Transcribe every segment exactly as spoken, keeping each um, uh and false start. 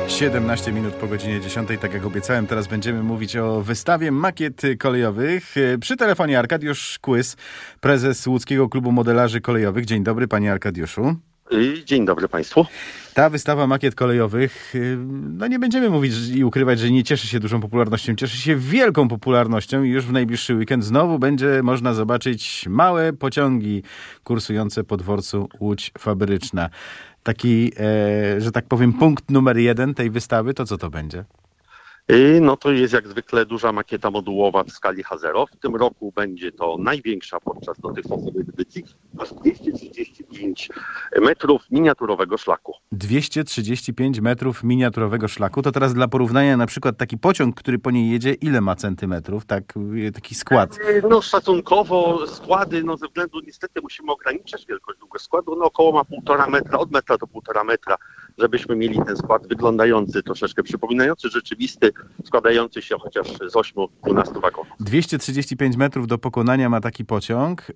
siedemnaście minut po godzinie dziesiątej, tak jak obiecałem, teraz będziemy mówić o wystawie makiet kolejowych. Przy telefonie Arkadiusz Kłys, prezes Łódzkiego Klubu Modelarzy Kolejowych. Dzień dobry, panie Arkadiuszu. Dzień dobry państwu. Ta wystawa makiet kolejowych, no nie będziemy mówić i ukrywać, że nie cieszy się dużą popularnością, cieszy się wielką popularnością i już w najbliższy weekend znowu będzie można zobaczyć małe pociągi kursujące po dworcu Łódź Fabryczna. Taki, e, że tak powiem, punkt numer jeden tej wystawy, to co to będzie? No to jest jak zwykle duża makieta modułowa w skali H zero. W tym roku będzie to największa podczas dotychczasowej edycji, aż dwieście trzydzieści pięć metrów miniaturowego szlaku. dwieście trzydzieści pięć metrów miniaturowego szlaku. To teraz dla porównania na przykład taki pociąg, który po niej jedzie, ile ma centymetrów? Tak, taki skład. No szacunkowo składy, no ze względu niestety musimy ograniczać wielkość długość składu, no około ma półtora metra, od metra do półtora metra, żebyśmy mieli ten skład wyglądający, troszeczkę przypominający rzeczywisty, składający się chociaż z ośmiu do dwunastu wagonów. dwieście trzydzieści pięć metrów do pokonania ma taki pociąg.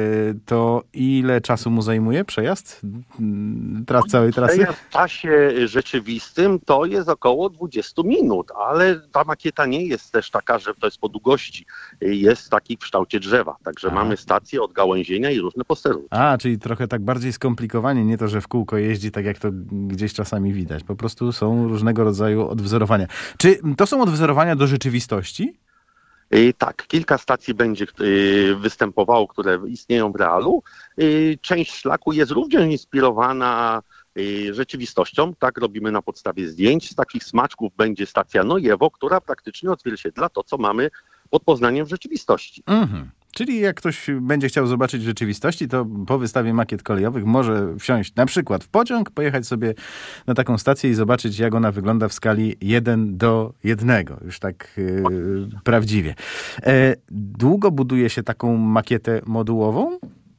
To ile czasu mu zajmuje przejazd? Tras, całej trasy? Przejazd w czasie rzeczywistym to jest około dwadzieścia minut, ale ta makieta nie jest też taka, że to jest po długości. Jest taki w kształcie drzewa, także A. mamy stacje od gałęzienia i różne posterunki. A, czyli trochę tak bardziej skomplikowanie, nie to, że w kółko jeździ, tak jak to gdzieś czasami widać. Po prostu są różnego rodzaju odwzorowania. Czy to są odwzorowania do rzeczywistości? Yy, tak, kilka stacji będzie yy, występowało, które istnieją w realu. Yy, część szlaku jest również inspirowana yy, rzeczywistością. Tak robimy na podstawie zdjęć. Z takich smaczków będzie stacja Nojewo, która praktycznie odzwierciedla to, co mamy pod Poznaniem w rzeczywistości. Mhm. Czyli jak ktoś będzie chciał zobaczyć w rzeczywistości, to po wystawie makiet kolejowych może wsiąść na przykład w pociąg, pojechać sobie na taką stację i zobaczyć, jak ona wygląda w skali jeden do jednego. Już tak yy, prawdziwie. E, długo buduje się taką makietę modułową?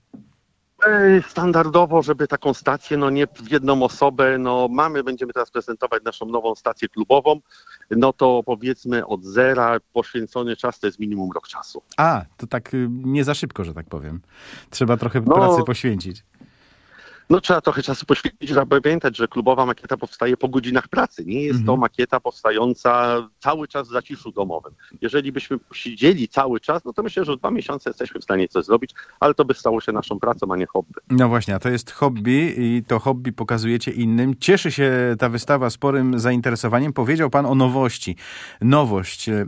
Standardowo, żeby taką stację, no nie w jedną osobę, no mamy, będziemy teraz prezentować naszą nową stację klubową, no to powiedzmy od zera poświęcony czas to jest minimum rok czasu. A, to tak nie za szybko, że tak powiem. Trzeba trochę no, pracy poświęcić. No trzeba trochę czasu poświęcić, żeby pamiętać, że klubowa makieta powstaje po godzinach pracy. Nie jest to makieta powstająca cały czas w zaciszu domowym. Jeżeli byśmy siedzieli cały czas, no to myślę, że w dwa miesiące jesteśmy w stanie coś zrobić, ale to by stało się naszą pracą, a nie hobby. No właśnie, a to jest hobby i to hobby pokazujecie innym. Cieszy się ta wystawa sporym zainteresowaniem. Powiedział pan o nowości. Nowość. Yy,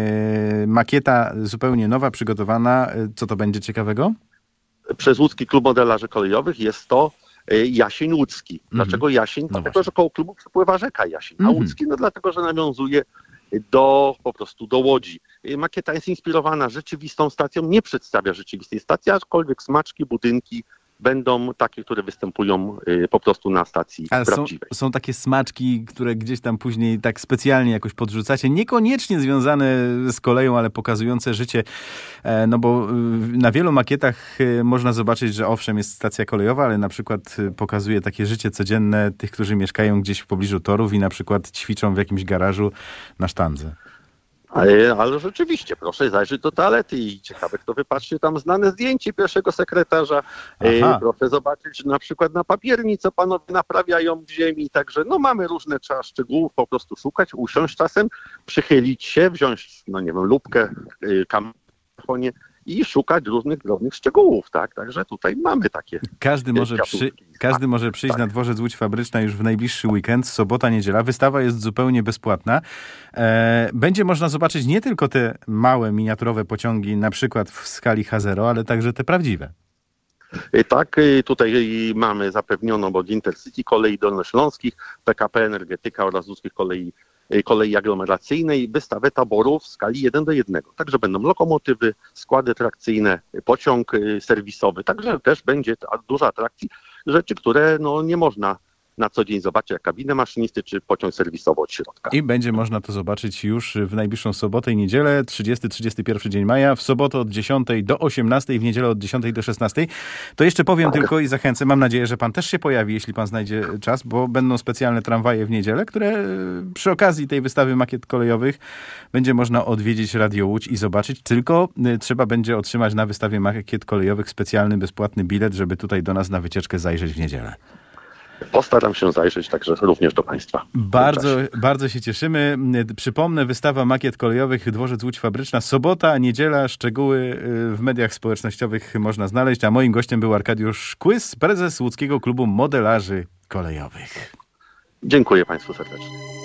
makieta zupełnie nowa, przygotowana. Co to będzie ciekawego? Przez Łódzki Klub Modelarzy Kolejowych jest to Jasień Łódzki. Dlaczego mm-hmm. Jasień? No dlatego, właśnie. że koło klubu przepływa rzeka Jasień. A mm-hmm. Łódzki? No dlatego, że nawiązuje do, po prostu do Łodzi. Makieta jest inspirowana rzeczywistą stacją, nie przedstawia rzeczywistej stacji, aczkolwiek smaczki, budynki będą takie, które występują y, po prostu na stacji A prawdziwej. Są, są takie smaczki, które gdzieś tam później tak specjalnie jakoś podrzucacie, niekoniecznie związane z koleją, ale pokazujące życie, e, no bo y, na wielu makietach y, można zobaczyć, że owszem jest stacja kolejowa, ale na przykład y, pokazuje takie życie codzienne tych, którzy mieszkają gdzieś w pobliżu torów i na przykład ćwiczą w jakimś garażu na sztandze. Ale, ale rzeczywiście, proszę zajrzeć do toalety i ciekawe, kto wypatrzcie tam znane zdjęcie pierwszego sekretarza. E, proszę zobaczyć na przykład na papierni, co panowie naprawiają w ziemi. Także no mamy różne, trzeba szczegółów po prostu szukać, usiąść czasem, przychylić się, wziąć, no nie wiem, lupkę, y, kamerę i szukać różnych drobnych szczegółów, tak? Także tutaj mamy takie. Każdy może, przy, każdy może przyjść tak. na dworzec Łódź Fabryczna już w najbliższy weekend, sobota, niedziela. Wystawa jest zupełnie bezpłatna. E, będzie można zobaczyć nie tylko te małe, miniaturowe pociągi, na przykład w skali H zero, ale także te prawdziwe. Tak, tutaj mamy zapewnioną od Intercity Kolei Dolnośląskich, P K P Energetyka oraz Łódzkich Kolei kolei aglomeracyjnej wystawę taboru w skali jeden do jednego. Także będą lokomotywy, składy trakcyjne, pociąg serwisowy. Także też będzie dużo atrakcji, rzeczy, które no, nie można na co dzień zobaczyć, jak kabinę maszynisty czy pociąg serwisowy od środka. I będzie można to zobaczyć już w najbliższą sobotę i niedzielę, trzydziesty trzydziesty pierwszy dzień maja, w sobotę od dziesiątej do osiemnastej, w niedzielę od dziesiątej do szesnastej. To jeszcze powiem tak. tylko i zachęcę, mam nadzieję, że pan też się pojawi, jeśli pan znajdzie czas, bo będą specjalne tramwaje w niedzielę, które przy okazji tej wystawy makiet kolejowych będzie można odwiedzić Radio Łódź i zobaczyć, tylko trzeba będzie otrzymać na wystawie makiet kolejowych specjalny, bezpłatny bilet, żeby tutaj do nas na wycieczkę zajrzeć w niedzielę. Postaram się zajrzeć także również do Państwa. Bardzo, bardzo się cieszymy. Przypomnę, wystawa makiet kolejowych Dworzec Łódź Fabryczna. Sobota, niedziela, szczegóły w mediach społecznościowych można znaleźć. A moim gościem był Arkadiusz Kłys, prezes Łódzkiego Klubu Modelarzy Kolejowych. Dziękuję Państwu serdecznie.